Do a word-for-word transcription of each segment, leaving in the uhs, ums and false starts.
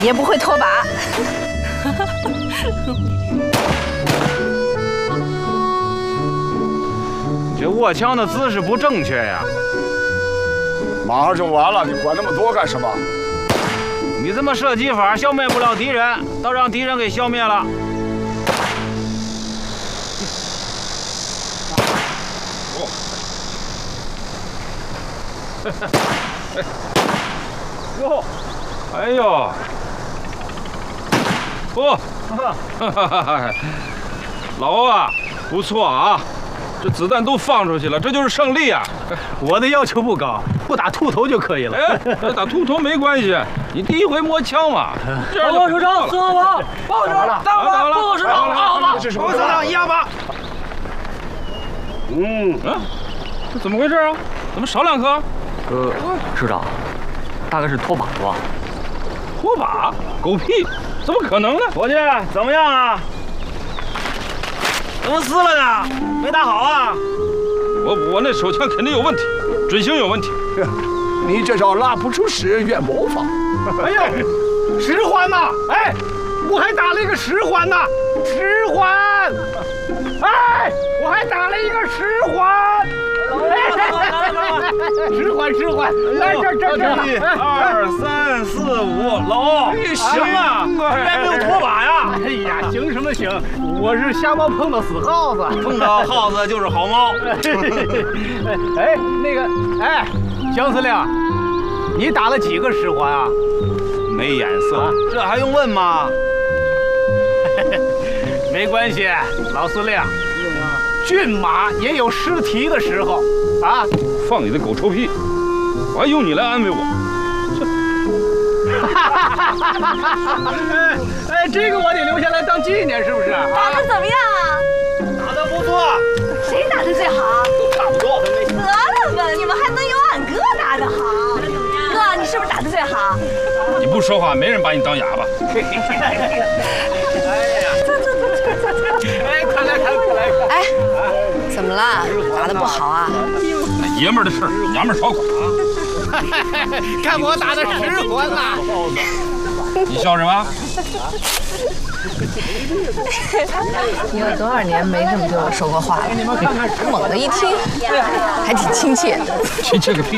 也不会拖把。 这握枪的姿势不正确呀！ 马上就完了，你管那么多干什么？ 你这么射击法消灭不了敌人，倒让敌人给消灭了。哦，哟，哎呦，哦，哈哈哈哈！老欧啊，不错啊。 这子弹都放出去了，这就是胜利啊！ 我的要求不高，不打秃头就可以了。 哎，打秃头没关系，你第一回摸枪嘛。 报告首长，孙好宝，报告首长，大伙报告首长，好吧， 报告首长，一样吧。嗯啊，这怎么回事啊？怎么少两颗？ 呃，首长，大概是拖把吧？ 拖把？狗屁！怎么可能呢？伙计，怎么样啊？ 怎么撕了呢？没打好啊！我我那手枪肯定有问题，准星有问题。 你这叫拉不出屎怨魔法。 哎呀，十环呐！哎，我还打了一个十环呢，十环！哎，我还打了一个十环！十环十环，来这这这！ 一二三四五，老欧，行啊，居然没有拖把呀！ 哎呀，行什么行？我是瞎猫碰到死耗子， 碰到耗子就是好猫。 哎，那个，哎，姜司令，你打了几个十环啊？ 没眼色，这还用问吗？ 没关系，老司令，骏马也有失蹄的时候啊！ 放你的狗臭屁！我还用你来安慰我？ 哎，这个我得留下来当纪念，是不是？ 打得怎么样啊？ 打得不错。 谁打得最好？ 都差不多。 得了吧，你们还能有俺哥打得好？哥，你是不是打得最好？ 你不说话，没人把你当哑巴。 哎呀，走走走走走！哎，快来看，快来看！ 哎，怎么了？打得不好啊？ 爷们儿的事儿，娘们儿少管啊！ 看我打的十环了！ 你笑什么？ 你有多少年没这么对我说过话了？猛的一听，还挺亲切。 亲切个屁！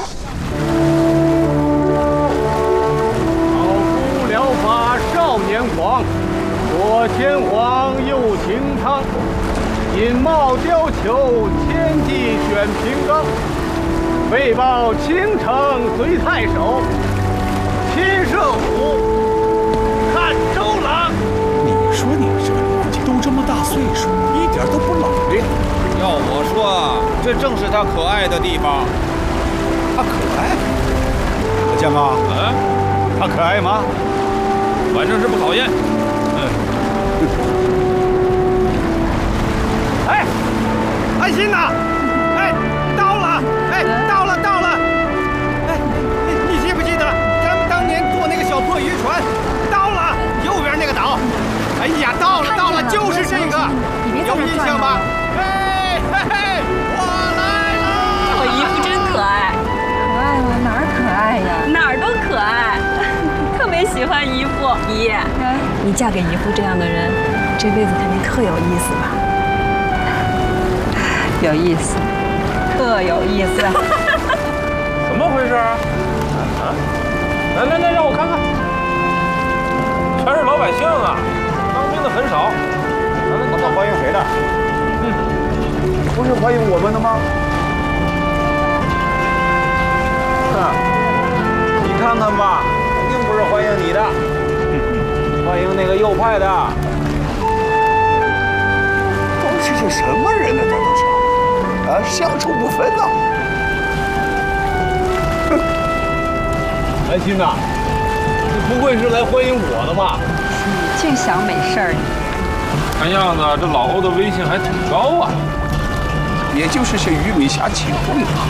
老夫聊发少年狂，左牵黄，右擎苍，引帽貂裘，千骑选平冈。为报倾城随太守，亲射虎，看周郎。 你说你这个年纪都这么大岁数，一点都不老练。 要我说，这正是他可爱的地方。 他可爱？江哥， 嗯， 他可爱吗？ 反正是不讨厌。嗯。 哎，安心呐！哎，到了！哎，到了，到了！哎，你你记不记得咱们当年坐那个小破渔船？到了，右边那个岛。哎呀，到了，到了，就是这个，有印象吧？哎嘿嘿，我来了！ 我姨夫真可爱。 可爱吗？哪儿可爱呀？ 哪儿都可爱，特别喜欢姨夫。姨，你嫁给姨夫这样的人，这辈子肯定特有意思吧？ 有意思，特有意思。 怎么回事啊？啊！来来来，让我看看，全是老百姓啊，当兵的很少。来来， 他们欢迎谁的？嗯，不是欢迎我们的吗？ 哼，你看看吧，肯定不是欢迎你的，欢迎那个右派的。 都是些什么人呢？这都是啊，相处不分呐！ 哼，安心呐，你不会是来欢迎我的吧？ 你净想美事儿，你。 看样子这老欧的威信还挺高啊， 也就是些鱼米虾起哄啊。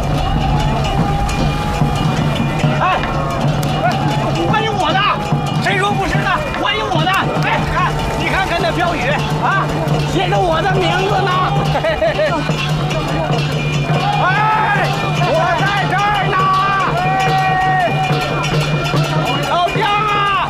哎，欢迎我的，谁说不是呢？欢迎我的！哎，看，你看看那标语啊，写着我的名